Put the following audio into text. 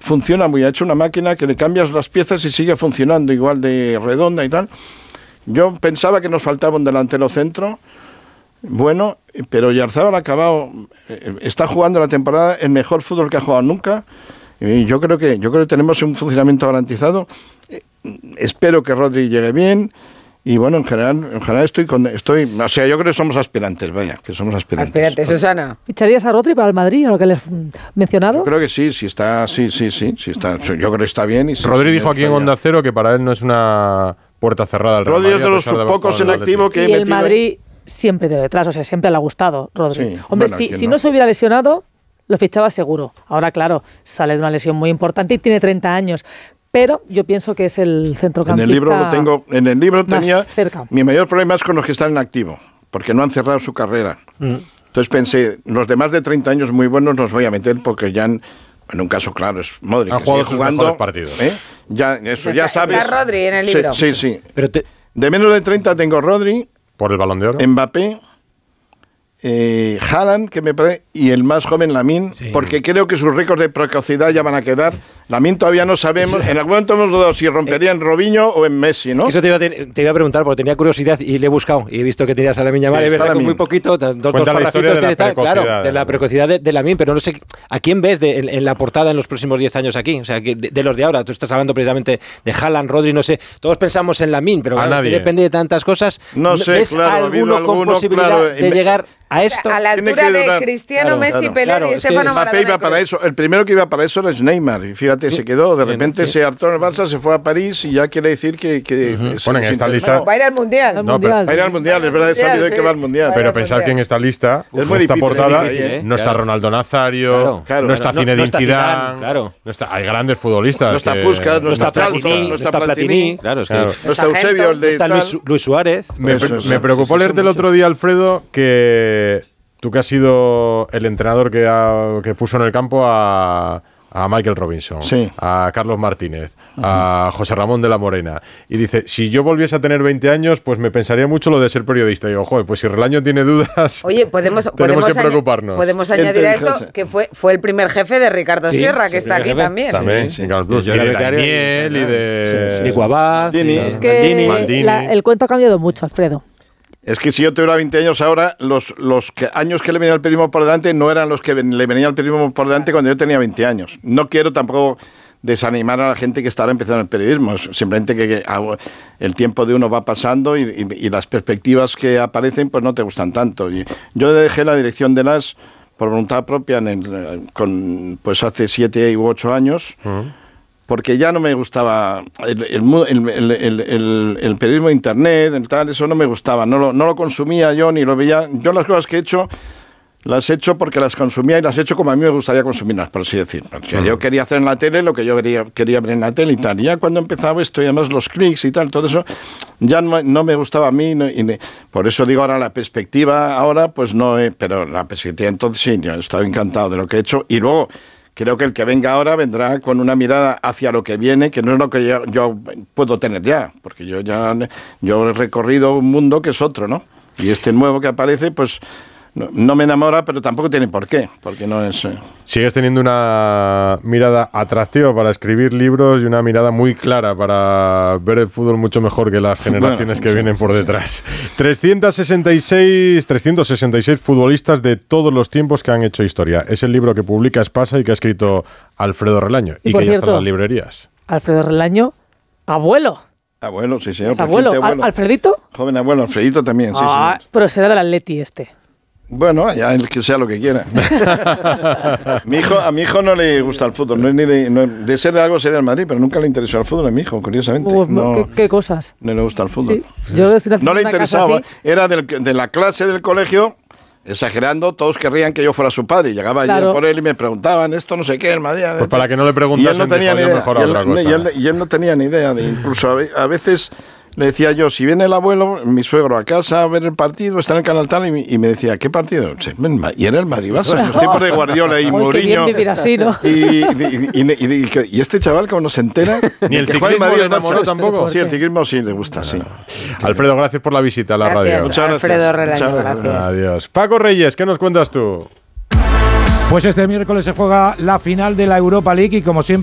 funciona muy, ha hecho una máquina que le cambias las piezas y sigue funcionando igual de redonda y tal. Yo pensaba que nos faltaba un delantero centro, bueno, pero Oyarzabal ha acabado, está jugando la temporada el mejor fútbol que ha jugado nunca, y yo creo que tenemos un funcionamiento garantizado. Espero que Rodri llegue bien. Y bueno, en general estoy, o sea, yo creo que somos aspirantes, vaya, que somos aspirantes. Aspirantes, Susana. ¿Ficharías a Rodri para el Madrid, a lo que les he mencionado? Yo creo que sí está, sí está, yo creo que está bien. Y sí, Rodri dijo aquí en Onda Cero que para él no es una puerta cerrada al Real Rodri Madrid. Es de los pocos en activo que he metido. Y el Madrid siempre de detrás, o sea, siempre le ha gustado Rodri. Sí, hombre, bueno, si no se hubiera lesionado, lo fichaba seguro. Ahora, claro, sale de una lesión muy importante y tiene 30 años. Pero yo pienso que es el centrocampista. En el libro lo tengo. En el libro tenía. Cerca. Mi mayor problema es con los que están en activo, porque no han cerrado su carrera. Entonces pensé, los de más de 30 años muy buenos los voy a meter porque ya en un caso claro es Modric. Han jugado sus mejores partidos. Ya sabes. Está Rodri en el libro. Sí. Pero de menos de 30 tengo Rodri. Por el Balón de Oro. Mbappé. Haaland, que me parece, y el más joven Lamine, porque creo que sus récords de precocidad ya van a quedar. Lamine todavía no sabemos, en algún momento hemos dudado si rompería en Robinho o en Messi, ¿no? Eso te iba a preguntar, porque tenía curiosidad y le he buscado y he visto que tenías a Lamine Yamal, es verdad, con muy poquito, dos parrafitos de la precocidad de Lamine, pero no sé, ¿a quién ves en la portada en los próximos 10 años aquí? O sea, de los de ahora, tú estás hablando precisamente de Haaland, Rodri, no sé, todos pensamos en Lamine, pero claro, depende de tantas cosas. No sé, ¿ves claro, alguno con posibilidad de llegar a esto? A la altura de Cristiano, Messi, Pelé y Estefano Maradona. Iba para eso. El primero que iba para eso es Neymar. Y fíjate, se quedó. De repente se hartó en el Barça, se fue a París y ya quiere decir que bueno, en esta lista va a ir al Mundial. Va a ir al Mundial, es verdad, he sabido que va al Mundial. Pero pensar que en esta lista, es muy esta difícil, portada, no está Ronaldo Nazario, no está Zinedine Zidane, hay grandes futbolistas. No está Puskas, no está Platini, no está Platini, no está Eusebio, el de está Luis Suárez. Me preocupó leerte el otro día, Alfredo, que tú que has sido el entrenador que puso en el campo a Michael Robinson, a Carlos Martínez, a José Ramón de la Morena, y dice, si yo volviese a tener 20 años, pues me pensaría mucho lo de ser periodista. Y digo, joder, pues si Relaño tiene dudas, tenemos que preocuparnos. Podemos añadir a esto que fue el primer jefe de Ricardo Sierra, que está aquí también. Sí. Yo era becario, y de Guabaz, es que el cuento ha cambiado mucho, Alfredo. Es que si yo tuviera 20 años ahora, los años que le venía el periodismo por delante no eran los que le venía el periodismo por delante cuando yo tenía 20 años. No quiero tampoco desanimar a la gente que está ahora empezando el periodismo. Simplemente que el tiempo de uno va pasando y las perspectivas que aparecen pues no te gustan tanto. Y yo dejé la dirección de las por voluntad propia pues hace 7 u 8 años. Porque ya no me gustaba el periodismo de internet, eso no me gustaba, no lo consumía yo ni lo veía. Yo las cosas que he hecho, las he hecho porque las consumía y las he hecho como a mí me gustaría consumirlas, por así decir. O sea, yo quería hacer en la tele lo que yo quería ver en la tele y tal. Y ya cuando empezaba esto y además los clics y tal, todo eso, ya no me gustaba a mí. Por eso digo ahora la perspectiva, pues no, pero la perspectiva entonces sí, yo estaba encantado de lo que he hecho. Y luego creo que el que venga ahora vendrá con una mirada hacia lo que viene, que no es lo que yo puedo tener ya, porque yo he recorrido un mundo que es otro, ¿no? Y este nuevo que aparece, pues no me enamora, pero tampoco tiene por qué, porque no es... Sigues teniendo una mirada atractiva para escribir libros y una mirada muy clara para ver el fútbol mucho mejor que las generaciones que vienen por detrás. 366 futbolistas de todos los tiempos que han hecho historia. Es el libro que publica Espasa y que ha escrito Alfredo Relaño y que ya está en las librerías. Alfredo Relaño, abuelo. Abuelo, sí, señor. Abuelo. ¿Alfredito? Joven abuelo, Alfredito también, sí. Pero será del Atleti este. Bueno, ya el que sea lo que quiera. A mi hijo no le gusta el fútbol, no es ni de ser de algo sería el Madrid, pero nunca le interesó el fútbol a mi hijo, curiosamente. ¿Qué cosas? No le gusta el fútbol. Sí. No le interesaba, era de la clase del colegio, exagerando, todos querrían que yo fuera su padre, y llegaba yo por él y me preguntaban, esto no sé qué, el Madrid... Pues para que no le preguntasen, no tenía ni idea, mejor a otra cosa. Y él no tenía ni idea, incluso a veces... Le decía yo, si viene el abuelo, mi suegro, a casa a ver el partido, está en el canal tal, y me decía, ¿qué partido? Y era el Madrid-Barça, en los tiempos de Guardiola y Mourinho. Así, ¿no? Y este chaval, como no se entera... Ni el ciclismo le enamoró tampoco. Sí, el ciclismo sí le gusta, sí. Alfredo, gracias por la visita a la radio. Muchas gracias. Alfredo Relaño, gracias. Adiós. Paco Reyes, ¿qué nos cuentas tú? Pues este miércoles se juega la final de la Europa League y como siempre